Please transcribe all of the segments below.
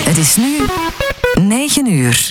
Het is nu 9 uur.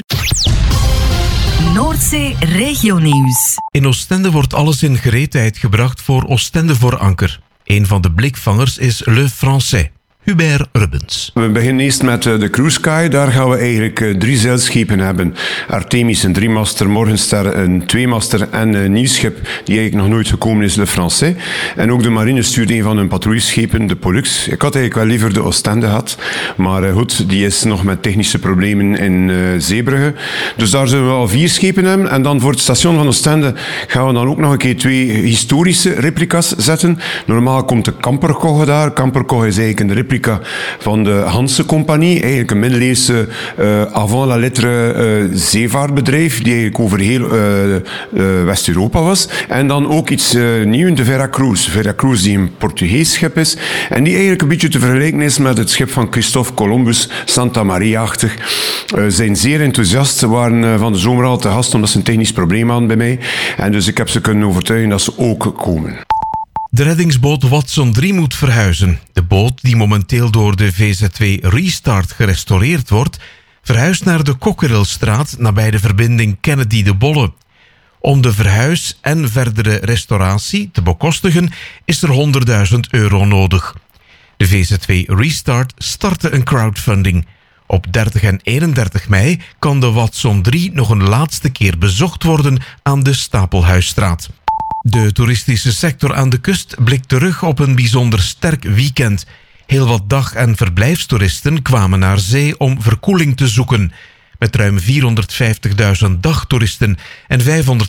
Noordzee Regionieuws. In Oostende wordt alles in gereedheid gebracht voor Oostende voor Anker. Een van de blikvangers is Le Français. Hubert Rubbens. We beginnen eerst met de Cruise Sky. Daar gaan we eigenlijk 3 zeilschepen hebben. Artemis, een 3-master, Morgenster, een 2-master en een nieuw schip die eigenlijk nog nooit gekomen is, Le Français. En ook de marine stuurt een van hun patrouilleschepen, de Pollux. Ik had eigenlijk wel liever de Oostende gehad, maar goed, die is nog met technische problemen in Zeebrugge. Dus daar zullen we al 4 schepen hebben. En dan voor het station van Oostende gaan we dan ook nog een keer 2 historische replica's zetten. Normaal komt de Kamperkogge daar. Kamperkogge is eigenlijk een replica van de Hanse Compagnie, eigenlijk een middeleeuwse avant la lettre zeevaartbedrijf die eigenlijk over heel West-Europa was. En dan ook iets nieuws, de Veracruz. Veracruz die een Portugees schip is en die eigenlijk een beetje te vergelijken is met het schip van Christophe Columbus, Santa Maria-achtig. Zijn zeer enthousiast. Ze waren van de zomer al te gast omdat ze een technisch probleem hadden bij mij. En dus ik heb ze kunnen overtuigen dat ze ook komen. De reddingsboot Watson 3 moet verhuizen. De boot, die momenteel door de VZ2 Restart gerestaureerd wordt, verhuist naar de Kokkerilstraat nabij de verbinding Kennedy de Bolle. Om de verhuis en verdere restauratie te bekostigen is er €100.000 nodig. De VZ2 Restart startte een crowdfunding. Op 30 en 31 mei kan de Watson 3 nog een laatste keer bezocht worden aan de Stapelhuisstraat. De toeristische sector aan de kust blikt terug op een bijzonder sterk weekend. Heel wat dag- en verblijfstoeristen kwamen naar zee om verkoeling te zoeken. Met ruim 450.000 dagtoeristen en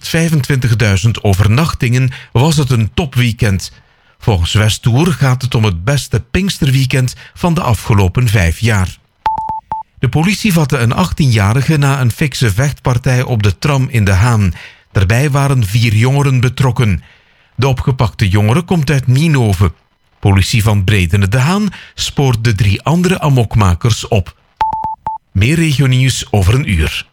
525.000 overnachtingen was het een topweekend. Volgens Westoer gaat het om het beste Pinksterweekend van de afgelopen 5 jaar. De politie vatte een 18-jarige na een fikse vechtpartij op de tram in De Haan. Daarbij waren 4 jongeren betrokken. De opgepakte jongere komt uit Nienhoven. Politie van Bredene De Haan spoort de 3 andere amokmakers op. Meer regionieuws over een uur.